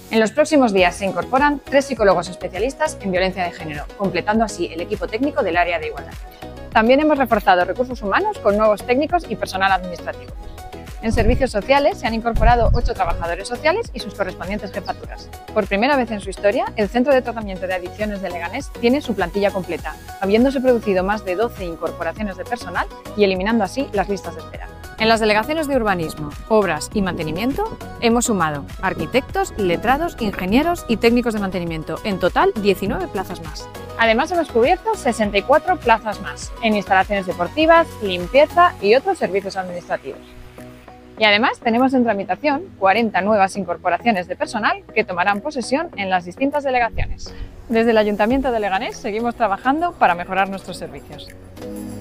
En los próximos días se incorporan 3 psicólogos especialistas en violencia de género, completando así el equipo técnico del área de igualdad. También hemos reforzado recursos humanos con nuevos técnicos y personal administrativo. En servicios sociales se han incorporado 8 trabajadores sociales y sus correspondientes jefaturas. Por primera vez en su historia, el Centro de Tratamiento de Adicciones de Leganés tiene su plantilla completa, habiéndose producido más de 12 incorporaciones de personal y eliminando así las listas de espera. En las delegaciones de urbanismo, obras y mantenimiento hemos sumado arquitectos, letrados, ingenieros y técnicos de mantenimiento, en total 19 plazas más. Además hemos cubierto 64 plazas más en instalaciones deportivas, limpieza y otros servicios administrativos. Y además tenemos en tramitación 40 nuevas incorporaciones de personal que tomarán posesión en las distintas delegaciones. Desde el Ayuntamiento de Leganés seguimos trabajando para mejorar nuestros servicios.